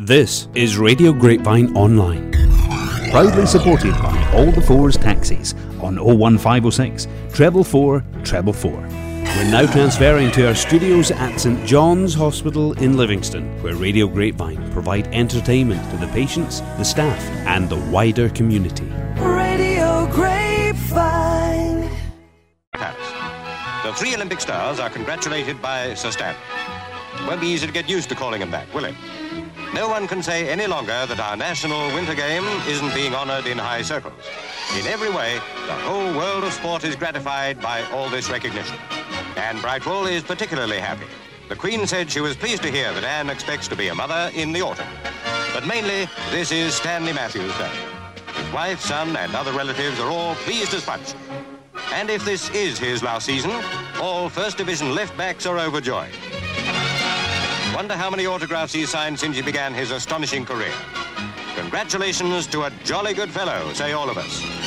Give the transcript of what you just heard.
This is Radio Grapevine Online, proudly supported by All the Fours Taxis on 01506 444 444. We're now transferring to our studios at St John's Hospital in Livingston, where Radio Grapevine provide entertainment to the patients, the staff and the wider community. Radio Grapevine. The three Olympic stars are congratulated by Sir Stanley. Won't be easy to get used to calling him that, will it? No one can say any longer that our national winter game isn't being honoured in high circles. In every way, the whole world of sport is gratified by all this recognition. Anne Brightwell is particularly happy. The Queen said she was pleased to hear that Anne expects to be a mother in the autumn. But mainly, this is Stanley Matthews' day. His wife, son, and other relatives are all pleased as punch. And if this is his last season, all First Division left-backs are overjoyed. Wonder how many autographs he's signed since he began his astonishing career. Congratulations to a jolly good fellow, say all of us.